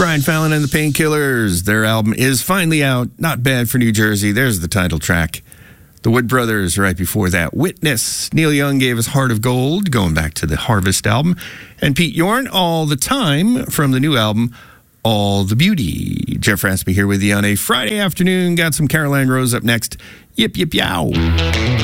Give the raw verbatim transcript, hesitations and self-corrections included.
Brian Fallon and the Painkillers. Their album is finally out. Not bad for New Jersey. There's the title track. The Wood Brothers right before that. Witness. Neil Young gave us Heart of Gold, going back to the Harvest album. And Pete Yorn, All the Time, from the new album, All the Beauty. Jeff Raspy here with you on a Friday afternoon. Got some Caroline Rose up next. Yip, yip, yow.